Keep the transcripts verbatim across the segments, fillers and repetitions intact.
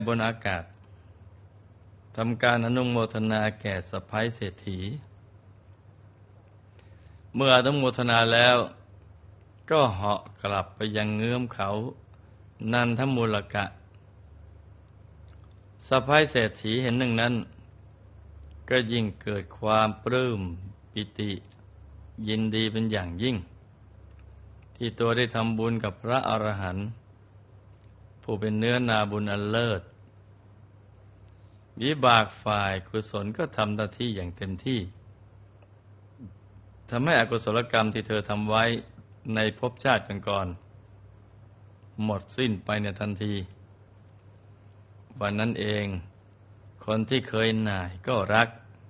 บนอากาศทำการอนุโมทนาแก่สะใภ้เศรษฐีเมื่ออนุโมทนาแล้วก็เหาะกลับไปยังเงื้อมเขานันทมูลกะสะใภ้เศรษฐีเห็นหนึ่งนั้นก็ยิ่งเกิดความปลื้มปิติยินดีเป็นอย่างยิ่งที่ตัวได้ทำบุญกับพระอรหันต์ผู้เป็นเนื้อนาบุญอันเลิศวิบากฝ่ายกุศลก็ทำหน้าที่อย่างเต็มที่ทำให้อกุศลกรรมที่เธอทำไว้ในภพชาติก่อนๆหมดสิ้นไปในทันทีวันนั้นเองคนที่เคยหน่ายก็รัก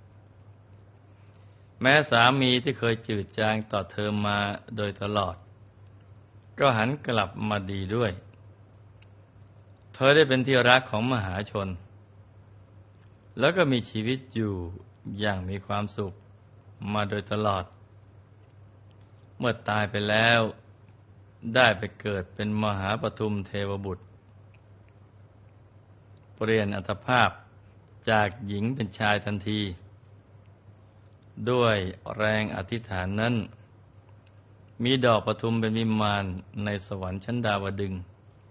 แม้สามีที่เคยจืดจางต่อเธอมาโดยตลอดก็หันกลับมาดีด้วยเธอได้เป็นที่รักของมหาชนแล้วก็มีชีวิตอยู่อย่างมีความสุขมาโดยตลอดเมื่อตายไปแล้วได้ไปเกิดเป็นมหาปทุมเทวบุตรเปลี่ยนอัตภาพจากหญิงเป็นชายทันทีด้วยแรงอธิษฐานนั้นมีดอกปทุมเป็นวิมานในสวรรค์ชั้นดาวดึงส์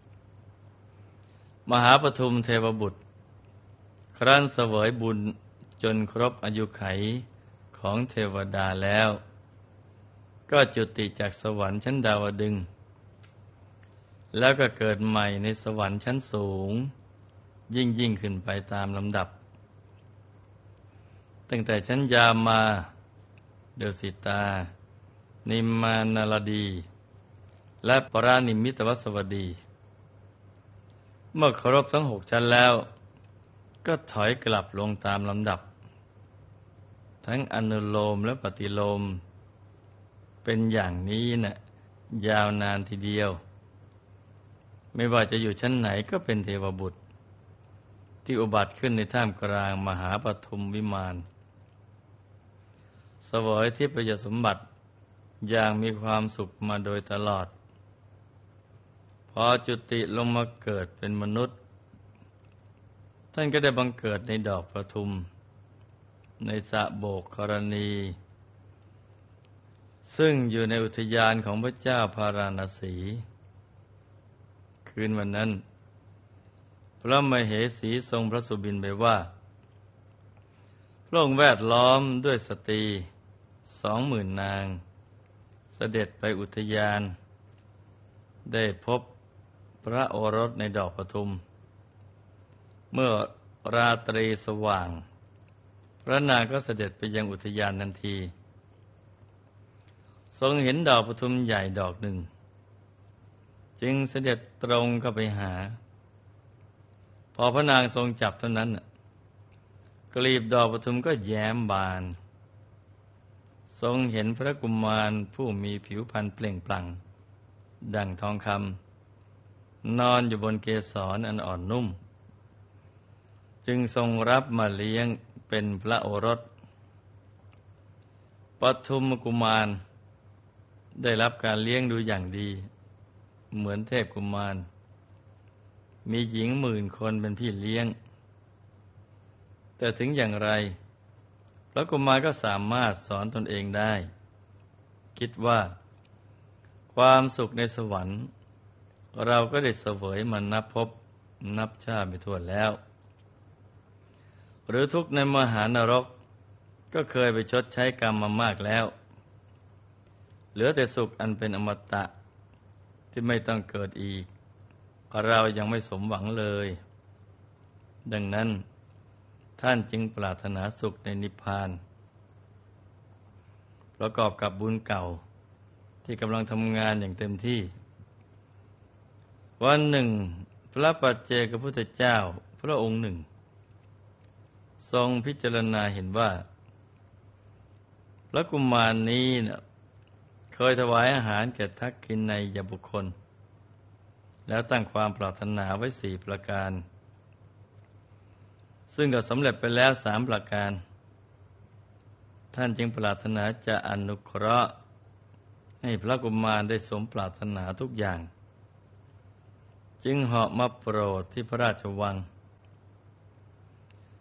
มหาปทุมเทวบุตรครั้นเสวยบุญจนครบอายุไขของเทวดาแล้วก็จุติจากสวรรค์ชั้นดาวดึงส์แล้วก็เกิดใหม่ในสวรรค์ชั้นสูงยิ่งยิ่งขึ้นไปตามลำดับตั้งแต่ชั้นยามาเดสิตานิมมานารดีและปรานิมิตวสวดีเมื่อครบทั้งหกชั้นแล้วก็ถอยกลับลงตามลำดับทั้งอนุโลมและปฏิโลมเป็นอย่างนี้นะ่ะยาวนานทีเดียวไม่ว่าจะอยู่ชั้นไหนก็เป็นเทวบุตรที่อุบัติขึ้นในท่ามกลางมหาปทุมวิมานเสวยทิพยสมบัติอย่างมีความสุขมาโดยตลอดพอจุติลงมาเกิดเป็นมนุษย์ท่านก็ได้บังเกิดในดอกปทุมในสระโบกกรณีซึ่งอยู่ในอุทยานของพระเจ้าพาราณสีคืนวันนั้นพระมเหสีทรงพระสุบินไปว่าพระองค์แวดล้อมด้วยสตรีสองหมื่นนางเสด็จไปอุทยานได้พบพระโอรสในดอกปทุมเมื่อราตรีสว่างพระนางก็เสด็จไปยังอุทยานทันทีทรงเห็นดอกปทุมใหญ่ดอกหนึ่งจึงเสด็จตรงเข้าไปหาพอพระนางทรงจับเท่านั้นกลีบดอกปทุมก็แย้มบานทรงเห็นพระกุมารผู้มีผิวพรรณเปล่งปลั่งดั่งทองคำนอนอยู่บนเกสรอันอ่อนนุ่มจึงทรงรับมาเลี้ยงเป็นพระโอรสปทุมกุมารได้รับการเลี้ยงดูอย่างดีเหมือนเทพกุมารมีหญิงหมื่นคนเป็นพี่เลี้ยงแต่ถึงอย่างไรพระกุมารก็สามารถสอนตนเองได้คิดว่าความสุขในสวรรค์เราก็ได้เสวยมันนับพบนับชาติไม่ถ้วนแล้วหรือทุกข์ในมหานรกก็เคยไปชดใช้กรรมมามากแล้วเหลือแต่สุขอันเป็นอมตะที่ไม่ต้องเกิดอีกเรายังไม่สมหวังเลยดังนั้นท่านจึงปรารถนาสุขในนิพพานประกอบกับบุญเก่าที่กำลังทำงานอย่างเต็มที่วันหนึ่งพระปัจเจกพุทธเจ้าพระองค์หนึ่งทรงพิจารณาเห็นว่าพระกุมารนี้นะเคยถวายอาหารแก่ทักษิณัยบุคคลแล้วตั้งความปรารถนาไว้สี่ประการซึ่งก็สำเร็จไปแล้วสามประการท่านจึงปรารถนาจะอนุเคราะห์ให้พระกุมารได้สมปรารถนาทุกอย่างจึงเหาะมาโปรดที่พระราชวัง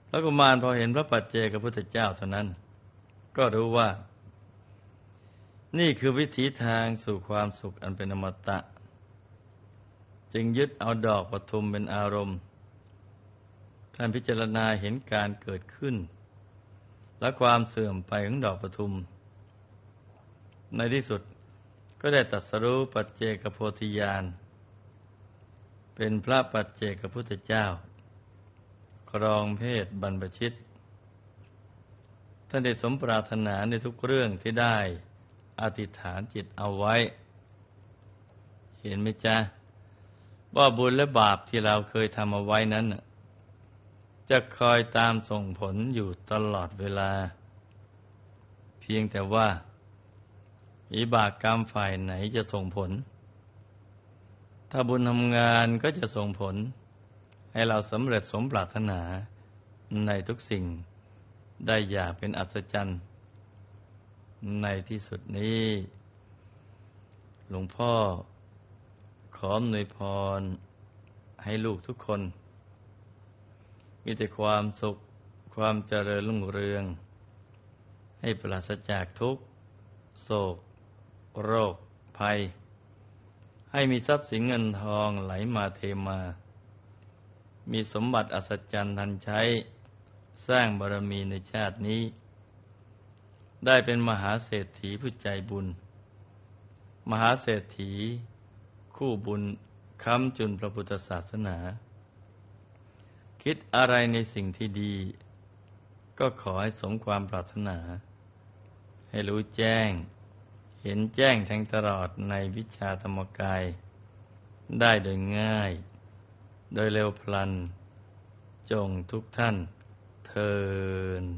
พระกุมารพอเห็นพระปัจเจกพุทธเจ้าเท่านั้นก็รู้ว่านี่คือวิถีทางสู่ความสุขอันเป็นอมตะจึงยึดเอาดอกปทุมเป็นอารมณ์ท่านพิจารณาเห็นการเกิดขึ้นและความเสื่อมไปของดอกปทุมในที่สุดก็ได้ตรัสรู้ปัจเจกโพธิญาณเป็นพระปัจเจกพุทธเจ้าครองเพศบรรพชิตท่านได้สมปรารถนาในทุกเรื่องที่ได้อธิษฐานจิตเอาไว้เห็นไหมจ๊ะว่าบุญและบาปที่เราเคยทำเอาไว้นั้นจะคอยตามส่งผลอยู่ตลอดเวลาเพียงแต่ว่าวิบากกรรมฝ่ายไหนจะส่งผลถ้าบุญทำงานก็จะส่งผลให้เราสำเร็จสมปรารถนาในทุกสิ่งได้อย่างเป็นอัศจรรย์ในที่สุดนี้หลวงพ่อขออำนวยพรให้ลูกทุกคนมีแต่ความสุขความเจริญรุ่งเรืองให้ปราศจากทุกข์โศกโรคภัยให้มีทรัพย์สินเงินทองไหลมาเทมามีสมบัติอัศจรรย์ทันใช้สร้างบารมีในชาตินี้ได้เป็นมหาเศรษฐีผู้ใจบุญมหาเศรษฐีคู่บุญค้ำจุนพระพุทธศาสนาคิดอะไรในสิ่งที่ดีก็ขอให้สมความปรารถนาให้รู้แจ้งเห็นแจ้งแทงตลอดในวิชาธรรมกายได้โดยง่ายโดยเร็วพลันจงทุกท่านเทอญ